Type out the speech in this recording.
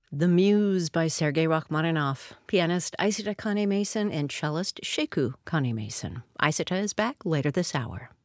The Muse by Sergei Rachmaninoff, pianist Isata Kane Mason and cellist Sheku Kane Mason. Isata is back later this hour.